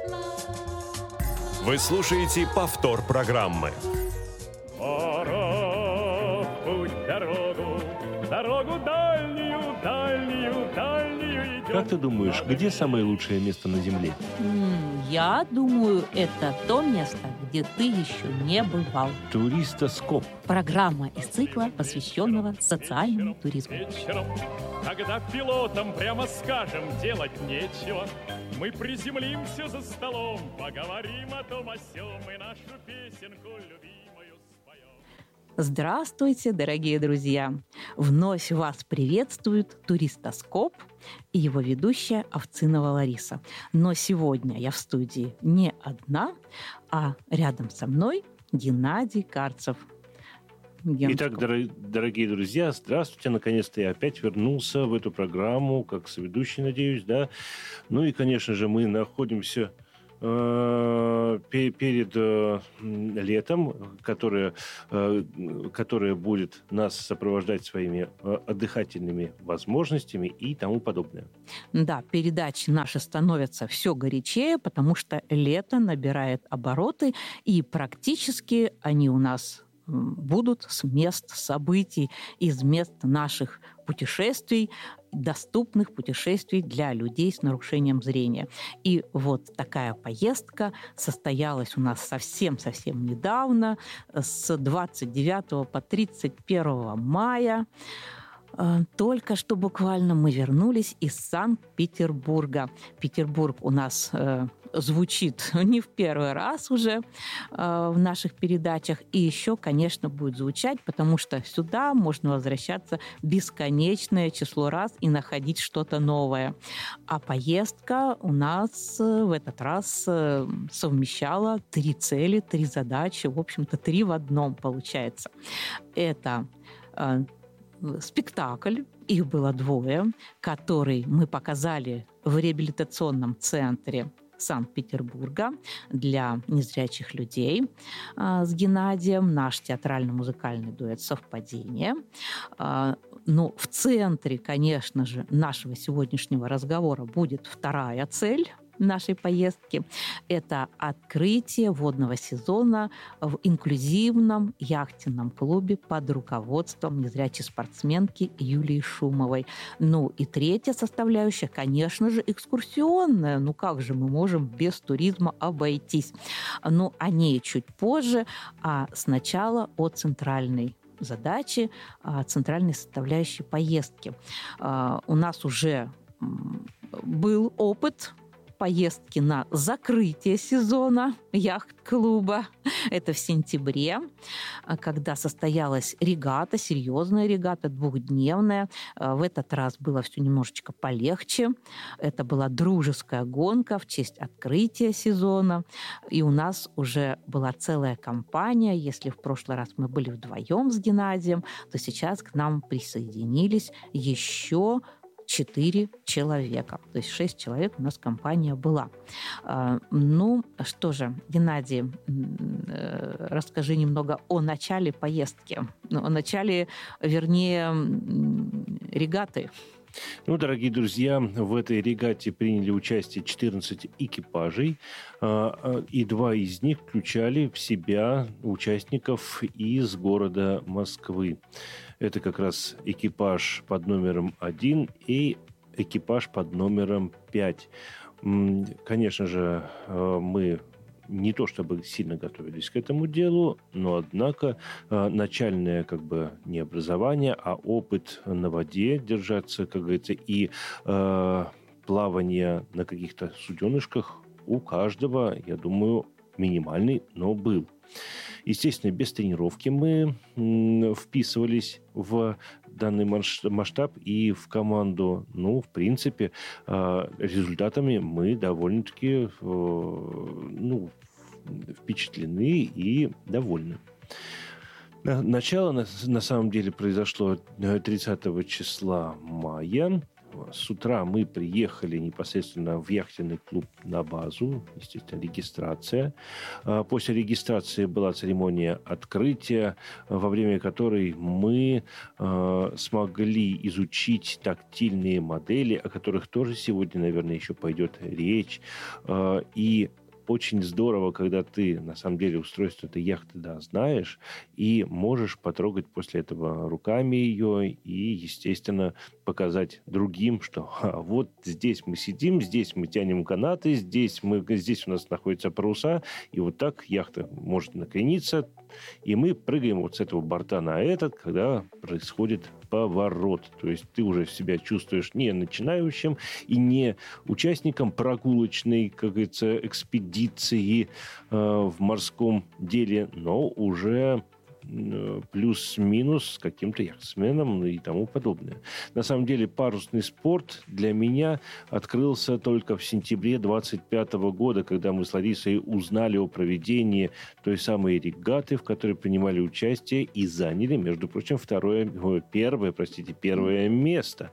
Вы слушаете повтор программы. Пора в путь дорогу дальнюю, дальнюю, дальнюю идем. Как ты думаешь, где самое лучшее место на Земле? Я думаю, это то место, где ты еще не бывал. Туристоскоп. Программа из цикла, посвященного социальному туризму. Вечером, когда пилотам прямо скажем, делать нечего, мы приземлимся за столом, поговорим о том о сём и нашу песенку любимую споем. Здравствуйте, дорогие друзья! Вновь вас приветствует Туристоскоп и его ведущая Овцинова Лариса. Но сегодня я в студии не одна, а рядом со мной Геннадий Карцев. Итак, дорогие друзья, здравствуйте. Наконец-то я опять вернулся в эту программу, как соведущий, надеюсь, да. Ну и, конечно же, мы находимся перед летом, которое будет нас сопровождать своими отдыхательными возможностями и тому подобное. Да, передачи наши становятся все горячее, потому что лето набирает обороты, и практически они у нас будут с мест событий, из мест наших путешествий, доступных путешествий для людей с нарушением зрения. И вот такая поездка состоялась у нас совсем-совсем недавно, с 29 по 31 мая. Только что буквально мы вернулись из Санкт-Петербурга. Петербург у нас звучит не в первый раз уже в наших передачах. И еще, конечно, будет звучать, потому что сюда можно возвращаться бесконечное число раз и находить что-то новое. А поездка у нас в этот раз совмещала 3 цели, 3 задачи. В общем-то, 3 в одном получается. Это спектакль, их было 2, который мы показали в реабилитационном центре Санкт-Петербурга для незрячих людей с Геннадием, наш театрально-музыкальный дуэт «Совпадение». Но в центре, конечно же, нашего сегодняшнего разговора будет 2 цель нашей поездки. Это открытие водного сезона в инклюзивном яхтенном клубе под руководством незрячей спортсменки Юлии Шумовой. Ну и 3 составляющая, конечно же, экскурсионная. Ну как же мы можем без туризма обойтись? Ну, о ней чуть позже, а сначала о центральной задаче, центральной составляющей поездки. У нас уже был опыт поездки на закрытие сезона яхт-клуба. Это в сентябре, когда состоялась регата, серьезная регата, 2-дневная. В этот раз было все немножечко полегче. Это была дружеская гонка в честь открытия сезона. И у нас уже была целая компания. Если в прошлый раз мы были вдвоем с Геннадием, то сейчас к нам присоединились еще 4 человека. То есть 6 человек у нас компания была. Ну, что же, Геннадий, расскажи немного о начале поездки. О начале, вернее, регаты. Ну, дорогие друзья, в этой регате приняли участие 14 экипажей, и 2 из них включали в себя участников из города Москвы. Это как раз экипаж под номером 1 и экипаж под номером 5. Конечно же, мы не то чтобы сильно готовились к этому делу, но, однако, начальное не образование, а опыт на воде держаться, как говорится, и плавание на каких-то суденышках у каждого, я думаю, минимальный, но был. Естественно, без тренировки мы вписывались в данный масштаб и в команду. Ну, в принципе, результатами мы довольно-таки впечатлены и довольны. Начало, на самом деле, произошло 30 числа мая. С утра мы приехали непосредственно в яхтенный клуб на базу, естественно, регистрация. После регистрации была церемония открытия, во время которой мы смогли изучить тактильные модели, о которых тоже сегодня, наверное, еще пойдет речь. И очень здорово, когда ты, на самом деле, устройство этой яхты, да, знаешь, и можешь потрогать после этого руками ее и, естественно, показать другим, что вот здесь мы сидим, здесь мы тянем канаты, здесь у нас находятся паруса, и вот так яхта может накрениться, и мы прыгаем вот с этого борта на этот, когда происходит поворот. То есть ты уже себя чувствуешь не начинающим и не участником прогулочной, как говорится, экспедиции в морском деле, но уже плюс-минус с каким-то яхтсменом и тому подобное. На самом деле парусный спорт для меня открылся только в сентябре 25 года, когда мы с Ларисой узнали о проведении той самой регаты, в которой принимали участие и заняли, между прочим, первое место.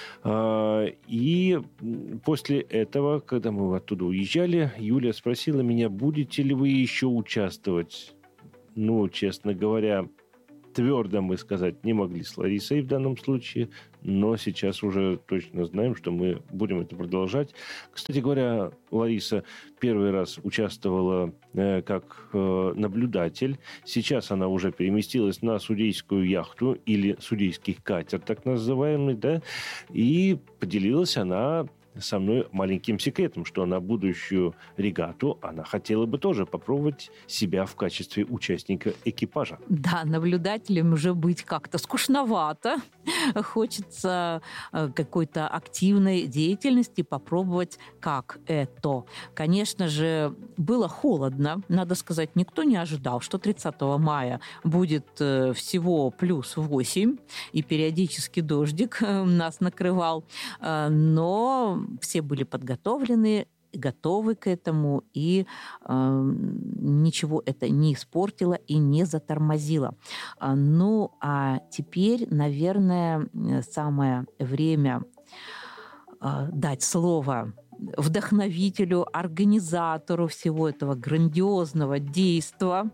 И после этого, когда мы оттуда уезжали, Юлия спросила меня, будете ли вы еще участвовать. Ну, честно говоря, твердо мы сказать не могли с Ларисой в данном случае, но сейчас уже точно знаем, что мы будем это продолжать. Кстати говоря, Лариса первый раз участвовала как наблюдатель. Сейчас она уже переместилась на судейскую яхту или судейский катер, так называемый, да, и поделилась она со мной маленьким секретом, что на будущую регату она хотела бы тоже попробовать себя в качестве участника экипажа. Да, наблюдателем уже быть как-то скучновато. Хочется какой-то активной деятельности, попробовать, как это. Конечно же, было холодно. Надо сказать, никто не ожидал, что 30 мая будет всего плюс 8, и периодически дождик нас накрывал. Но все были подготовлены, готовы к этому, и ничего это не испортило и не затормозило. Ну, а теперь, наверное, самое время дать слово вдохновителю, организатору всего этого грандиозного действа,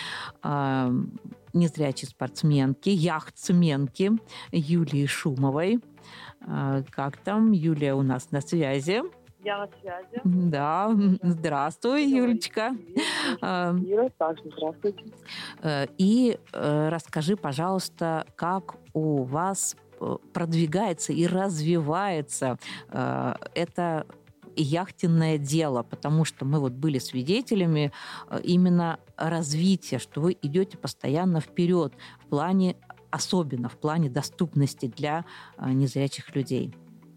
незрячей спортсменки, яхтсменки Юлии Шумовой. Как там? Юлия у нас на связи. Я на связи. Да, здравствуй, Юлечка. Ира, также здравствуйте. И расскажи, пожалуйста, как у вас продвигается и развивается это яхтенное дело, потому что мы вот были свидетелями именно развития, что вы идете постоянно вперед в плане, особенно в плане доступности для незрячих людей.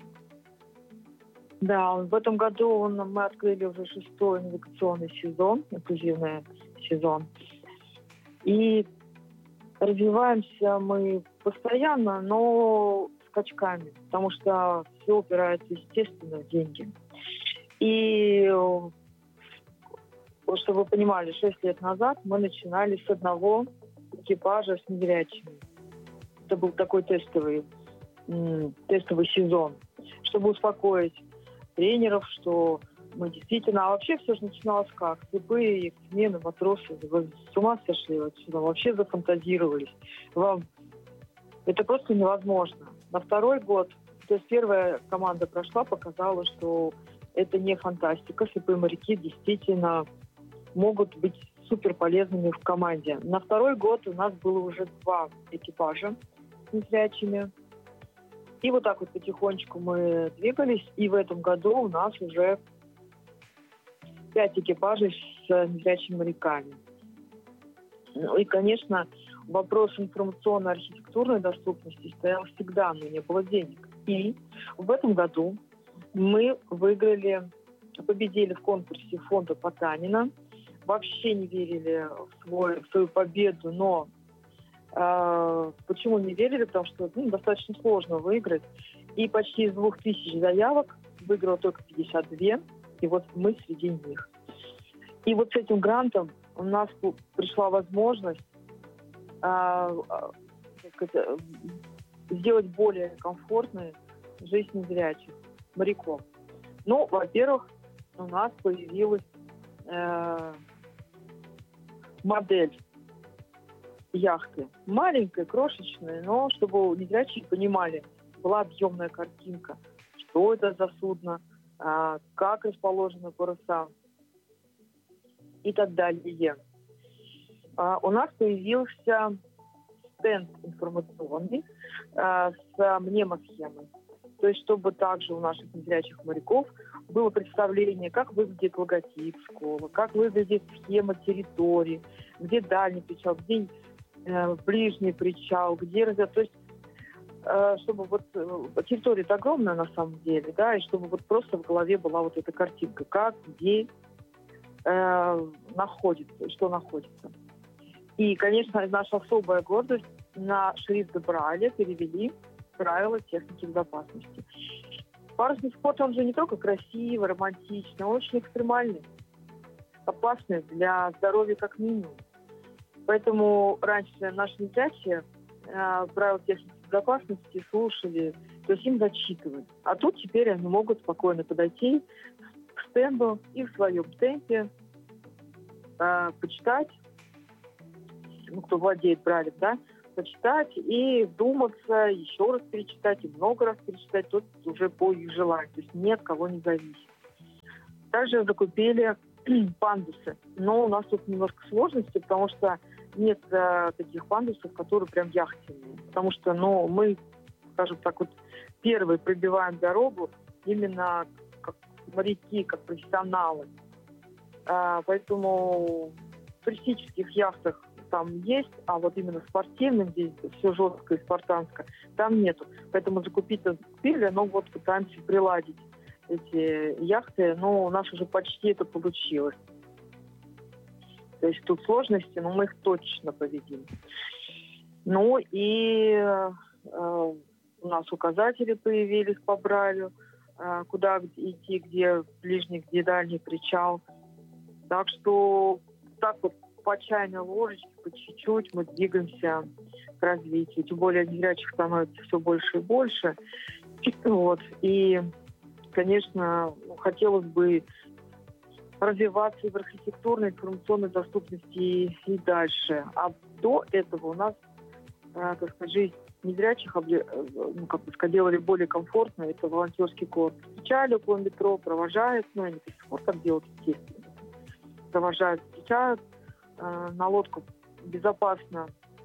Да, в этом году мы открыли уже 6-й навигационный сезон, инклюзивный сезон. И развиваемся мы постоянно, но скачками, потому что все упирается, естественно, в деньги. И, чтобы вы понимали, 6 лет назад мы начинали с одного экипажа с незрячими. Это был такой тестовый сезон, чтобы успокоить тренеров, что мы действительно... А вообще все же начиналось как? Слепые, смены, матросы, вы с ума сошли отсюда, вообще зафантазировались. Это просто невозможно. На второй год, то есть первая команда прошла, показала, что это не фантастика. Слепые моряки действительно могут быть супер полезными в команде. На второй год у нас было уже 2 экипажа с незрячими. И вот так вот потихонечку мы двигались. И в этом году у нас уже 5 экипажей с незрячими моряками. Ну и, конечно, вопрос информационно-архитектурной доступности стоял всегда, но не было денег. И в этом году мы победили в конкурсе фонда Потанина. Вообще не верили в свою победу, но почему не верили? Потому что достаточно сложно выиграть. И почти из 2000 заявок выиграло только 52, и вот мы среди них. И вот с этим грантом у нас пришла возможность сделать более комфортный жизнь незрячих моряков? Ну, во-первых, у нас появилась модель яхты. Маленькая, крошечная, но чтобы незрячие понимали, была объемная картинка, что это за судно, как расположены паруса и так далее. У нас появился стенд информационный с мнемосхемой. То есть, чтобы также у наших незрячих моряков было представление, как выглядит логотип школы, как выглядит схема территории, где дальний причал, где ближний причал, где... То есть, чтобы вот... Территория-то огромная на самом деле, да, и чтобы вот просто в голове была вот эта картинка, как, где находится, что находится. И, конечно, наша особая гордость, на шрифт Брайля перевели правила техники безопасности. Парусный спорт, он же не только красивый, романтичный, он очень экстремальный, опасный для здоровья как минимум. Поэтому раньше наши незрячие правила техники безопасности слушали, то есть им зачитывали. А тут теперь они могут спокойно подойти к стенду и в своем темпе почитать, ну, кто владеет Брайлем, да, почитать и вдуматься, еще раз перечитать и много раз перечитать, тут уже по их желанию, то есть ни от кого не зависит. Также закупили пандусы, но у нас тут немножко сложности, потому что нет таких пандусов, которые прям яхтенные, потому что, ну, мы, скажем так, вот первые пробиваем дорогу именно как моряки, как профессионалы, поэтому в туристических яхтах там есть, а вот именно спортивным, здесь все жестко и спартанско, там нету. Поэтому закупили, но вот пытаемся приладить эти яхты, но у нас уже почти это получилось. То есть тут сложности, но мы их точно победим. Ну и у нас указатели появились по Брайлю, куда идти, где ближний, где дальний причал. Так что так вот по чайной ложечке, по чуть-чуть мы двигаемся к развитию. Тем более незрячих становится все больше и больше. Вот. И, конечно, хотелось бы развиваться и в архитектурной, информационной доступности и дальше. А до этого у нас, так сказать, жизнь незрячих, ну, как бы сказать, делали более комфортно. Это волонтерский корпус. Встречали около метро, провожают, ну, они до сих пор так делают, естественно. Провожают, встречают, на лодку безопасно,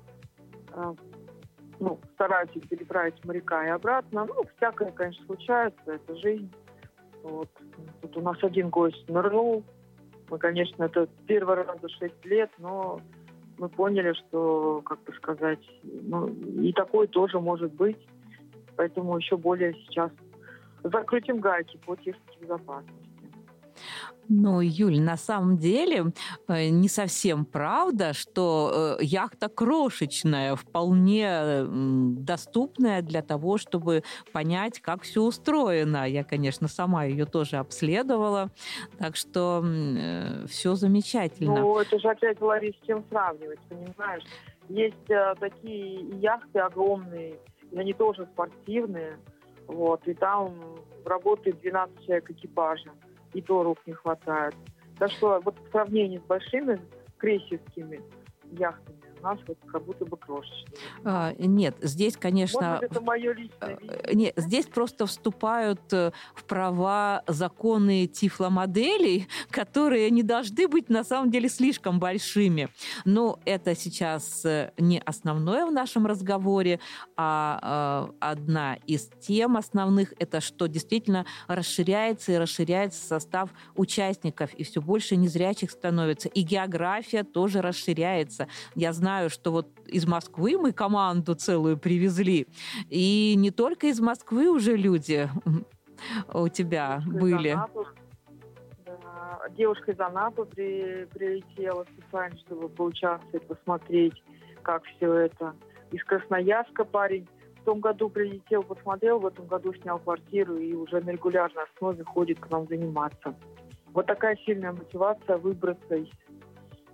ну, стараются переправить моряка и обратно. Ну, всякое, конечно, случается, это жизнь. Вот. Тут у нас один гость нырнул. Мы, конечно, это первый раз за 6 лет, но мы поняли, что, как бы сказать, ну, и такое тоже может быть. Поэтому еще более сейчас закрутим гайки по технике безопасности. Ну, Юль, на самом деле не совсем правда, что яхта крошечная, вполне доступная для того, чтобы понять, как все устроено. Я, конечно, сама ее тоже обследовала, так что все замечательно. Ну, это же опять, Ларис, с чем сравнивать, понимаешь? Есть такие яхты огромные, и они тоже спортивные, вот, и там работает 12 человек экипажа. И то рук не хватает. Так что вот в сравнении с большими крейсерскими яхтами у нас вот как будто бы крошечные. Нет, здесь, конечно... Может быть, это мое личное видение. Нет, здесь просто вступают в права законы тифломоделей, которые не должны быть, на самом деле, слишком большими. Но это сейчас не основное в нашем разговоре, а одна из тем основных, это что действительно расширяется и расширяется состав участников, и все больше незрячих становится. И география тоже расширяется. Я знаю, что вот из Москвы мы команду целую привезли. И не только из Москвы уже люди у тебя были. Девушка из Анапы прилетела специально, чтобы поучаствовать, посмотреть, как все это. Из Красноярска парень в том году прилетел, посмотрел, в этом году снял квартиру и уже на регулярной основе ходит к нам заниматься. Вот такая сильная мотивация выбраться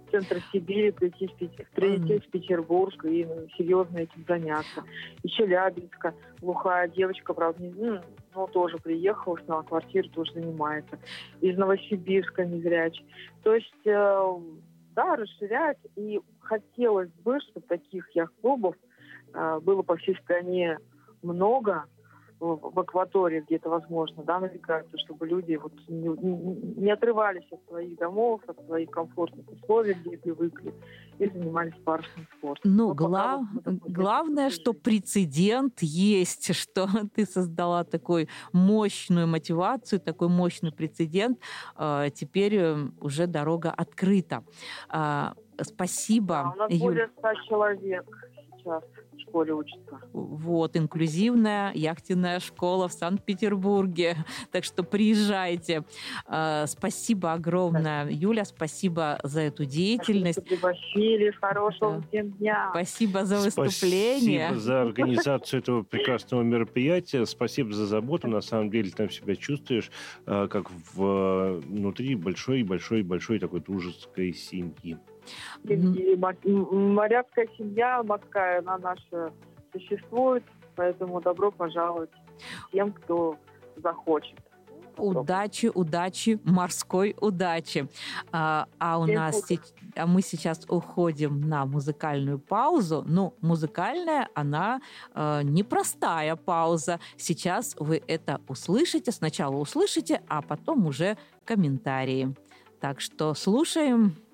центра Сибири прийти в Петербург и серьезно этим заняться. Из Челябинска глухая девочка, правда, тоже приехала, сняла квартиру, тоже занимается. Из Новосибирска незрячий. То есть, да, расширять. И хотелось бы, чтобы таких яхт-клубов было по всей стране много, в акватории где-то возможно, да, навигаться, чтобы люди вот не отрывались от своих домов, от своих комфортных условий, где привыкли, и занимались парусным спортом. Ну, главное, что прецедент есть, что ты создала такую мощную мотивацию, такой мощный прецедент. Теперь уже дорога открыта. Спасибо. Да, у нас более 100 человек сейчас в школе учатся. Вот, инклюзивная яхтенная школа в Санкт-Петербурге. Так что приезжайте. Спасибо огромное, Юля, спасибо за эту деятельность. Спасибо, Василий, хорошего всем дня. Спасибо за выступление. Спасибо за организацию этого прекрасного мероприятия. Спасибо за заботу. На самом деле, там себя чувствуешь как внутри большой-большой-большой такой дружеской семьи. Моряцкая семья морская, она наша существует, поэтому добро пожаловать тем, кто захочет. Удачи, морской удачи. Мы сейчас уходим на музыкальную паузу. Ну, музыкальная, она непростая пауза. Сейчас вы это услышите. Сначала услышите, а потом уже комментарии. Так что слушаем.